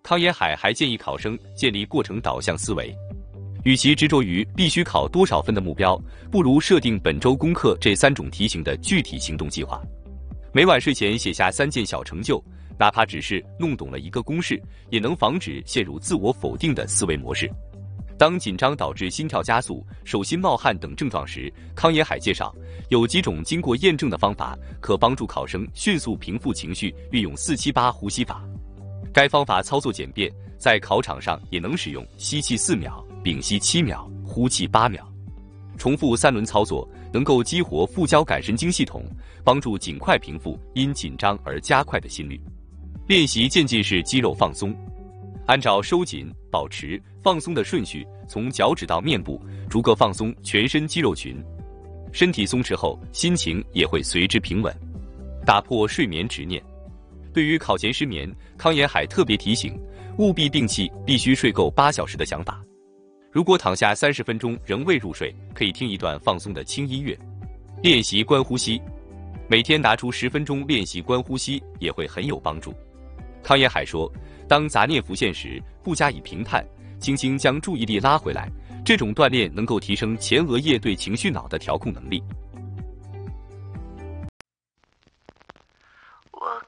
康延海还建议考生建立过程导向思维，与其执着于必须考多少分的目标，不如设定本周功课这3种题型的具体行动计划。每晚睡前写下3件小成就，哪怕只是弄懂了一个公式，也能防止陷入自我否定的思维模式。当紧张导致心跳加速、手心冒汗等症状时，康延海介绍有几种经过验证的方法，可帮助考生迅速平复情绪，运用478呼吸法。该方法操作简便，在考场上也能使用吸气4秒、屏息7秒、呼气8秒，重复3轮操作，能够激活副交感神经系统，帮助尽快平复因紧张而加快的心率。练习渐进式肌肉放松，按照收紧、保持、放松的顺序，从脚趾到面部，逐个放松全身肌肉群。身体松弛后，心情也会随之平稳。打破睡眠执念。对于考前失眠，康延海特别提醒，务必摒弃必须睡够8小时的想法。如果躺下30分钟仍未入睡，可以听一段放松的轻音乐，练习观呼吸。每天拿出10分钟练习观呼吸，也会很有帮助。康延海说，当杂念浮现时，不加以评判，轻轻将注意力拉回来，这种锻炼能够提升前额叶对情绪脑的调控能力。